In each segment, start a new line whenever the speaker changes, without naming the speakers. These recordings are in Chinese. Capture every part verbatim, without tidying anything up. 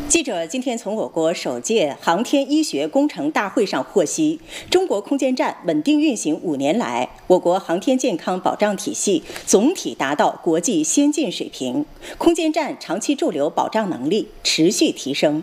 记者今天从我国首届航天医学工程大会上获悉，中国空间站稳定运行五年来，我国航天健康保障体系总体达到国际先进水平，空间站长期驻留保障能力持续提升。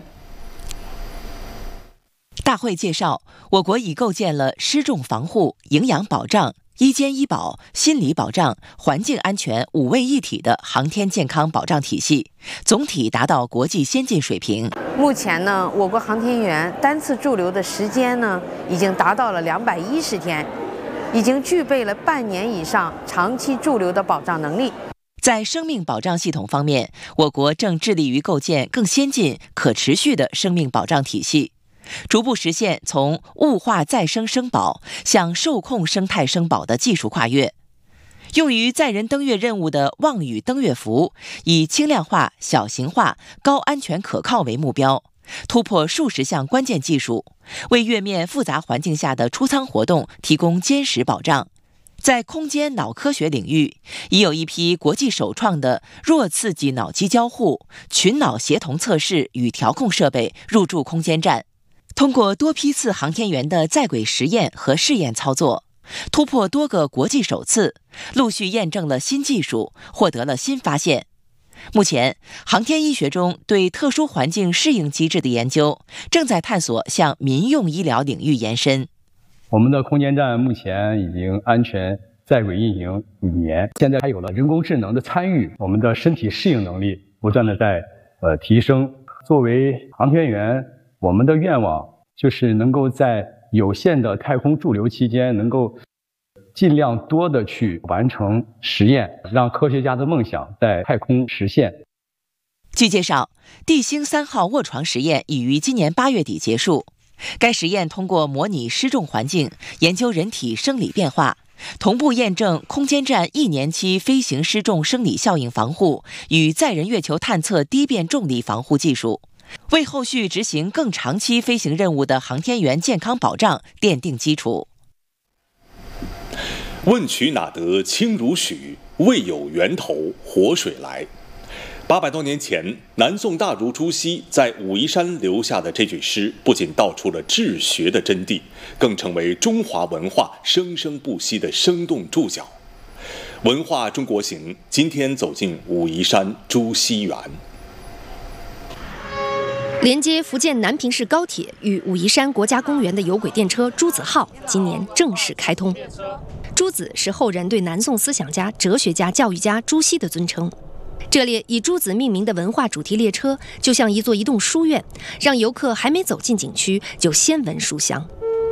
大会介绍，我国已构建了失重防护、营养保障、医监医保、心理保障、环境安全五位一体的航天健康保障体系，总体达到国际先进水平。
目前呢，我国航天员单次驻留的时间呢，已经达到了两百一十天，已经具备了半年以上长期驻留的保障能力。
在生命保障系统方面，我国正致力于构建更先进、可持续的生命保障体系，逐步实现从物化再生生保向受控生态生保的技术跨越。用于载人登月任务的望宇登月服，以轻量化、小型化、高安全可靠为目标，突破数十项关键技术，为月面复杂环境下的出舱活动提供坚实保障。在空间脑科学领域，已有一批国际首创的弱刺激脑机交互、群脑协同测试与调控设备入驻空间站。通过多批次航天员的在轨实验和试验操作，突破多个国际首次，陆续验证了新技术，获得了新发现。目前，航天医学中对特殊环境适应机制的研究正在探索向民用医疗领域延伸。
我们的空间站目前已经安全在轨运行五年，现在还有了人工智能的参与，我们的身体适应能力不断的在呃提升。作为航天员，我们的愿望就是能够在有限的太空驻留期间，能够尽量多的去完成实验，让科学家的梦想在太空实现。
据介绍，地星三号卧床实验已于今年八月底结束。该实验通过模拟失重环境，研究人体生理变化，同步验证空间站一年期飞行失重生理效应防护与载人月球探测低变重力防护技术，为后续执行更长期飞行任务的航天员健康保障奠定基础。
问渠哪得清如许，为有源头活水来。八百多年前，南宋大儒朱熹在武夷山留下的这句诗，不仅道出了治学的真谛，更成为中华文化生生不息的生动注脚。文化中国行，今天走进武夷山朱熹园。
连接福建南平市高铁与武夷山国家公园的有轨电车朱子号今年正式开通。朱子是后人对南宋思想家、哲学家、教育家朱熹的尊称。这列以朱子命名的文化主题列车就像一座移动书院，让游客还没走进景区就先闻书香。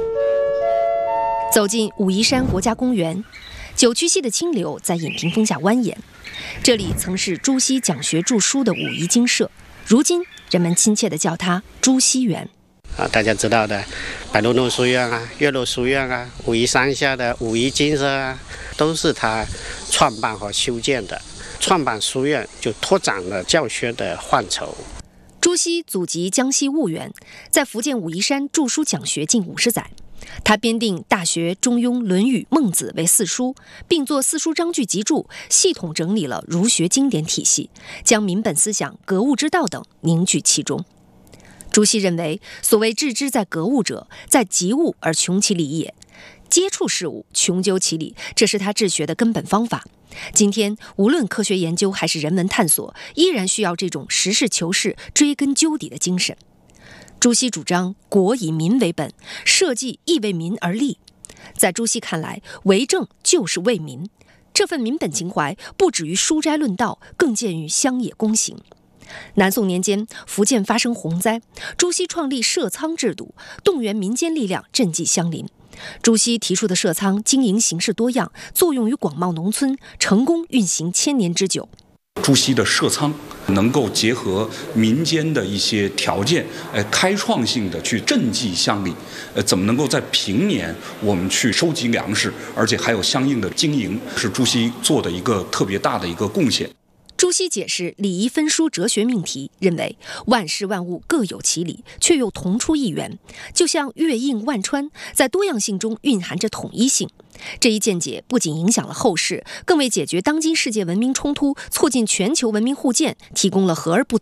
走进武夷山国家公园，九曲溪的清流在引屏风下蜿蜒。这里曾是朱熹讲学著书的武夷精舍，如今人们亲切地叫它朱熹园。
啊，大家知道的白鹿洞书院啊、岳麓书院啊、武夷山下的武夷精舍啊，都是他创办和修建的。创办书院就拓展了教学的范畴。
朱熹祖籍江西婺源，在福建武夷山著书讲学近五十载。他编定《大学》《中庸》《论语》《孟子》为四书，并作四书章句集注，系统整理了儒学经典体系，将民本思想、格物之道等凝聚其中。朱熹认为，所谓致知在格物者，在及物而穷其理也。接触事物，穷究其理，这是他治学的根本方法。今天，无论科学研究还是人文探索，依然需要这种实事求是、追根究底的精神。朱熹主张国以民为本，社稷亦为民而立。在朱熹看来，为政就是为民，这份民本情怀不止于书斋论道，更见于乡野公行。南宋年间，福建发生洪灾，朱熹创立社仓制度，动员民间力量赈济乡邻。朱熹提出的社仓经营形式多样，作用于广袤农村，成功运行千年之久。
朱熹的社仓能够结合民间的一些条件，呃，开创性的去赈济乡里，呃，怎么能够在平年我们去收集粮食，而且还有相应的经营，是朱熹做的一个特别大的一个贡献。
朱熹解释礼仪分书哲学命题，认为万事万物各有其理，却又同出一源，就像月映万川，在多样性中蕴含着统一性。这一见解不仅影响了后世，更为解决当今世界文明冲突、促进全球文明互鉴提供了和而不同